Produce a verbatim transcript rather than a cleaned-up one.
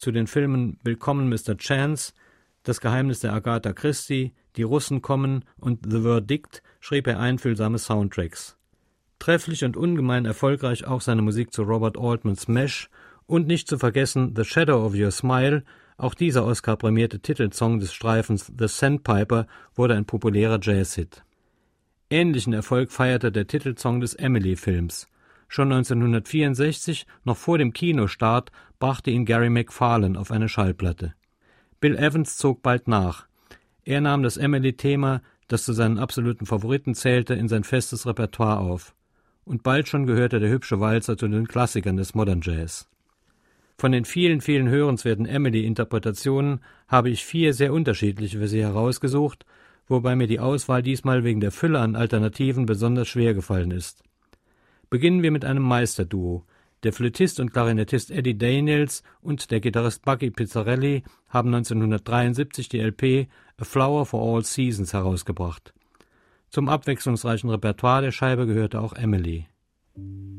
zu den Filmen Willkommen Mister Chance, Das Geheimnis der Agatha Christie, Die Russen kommen und The Verdict schrieb er einfühlsame Soundtracks. Trefflich und ungemein erfolgreich auch seine Musik zu Robert Altmans Mesh und nicht zu vergessen The Shadow of Your Smile, auch dieser Oscar-prämierte Titelsong des Streifens The Sandpiper wurde ein populärer Jazzhit. Ähnlichen Erfolg feierte der Titelsong des Emily-Films. Schon neunzehnhundertvierundsechzig, noch vor dem Kinostart, brachte ihn Gary McFarlane auf eine Schallplatte. Bill Evans zog bald nach. Er nahm das Emily-Thema, das zu seinen absoluten Favoriten zählte, in sein festes Repertoire auf. Und bald schon gehörte der hübsche Walzer zu den Klassikern des Modern Jazz. Von den vielen, vielen hörenswerten Emily-Interpretationen habe ich vier sehr unterschiedliche für Sie herausgesucht, wobei mir die Auswahl diesmal wegen der Fülle an Alternativen besonders schwer gefallen ist. Beginnen wir mit einem Meisterduo. Der Flötist und Klarinettist Eddie Daniels und der Gitarrist Bucky Pizzarelli haben neunzehnhundertdreiundsiebzig die L P A Flower for All Seasons herausgebracht. Zum abwechslungsreichen Repertoire der Scheibe gehörte auch Emily.